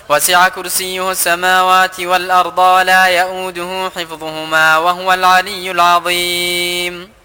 وسع كرسيه السماوات والأرض لا يؤوده حفظهما وهو العلي العظيم.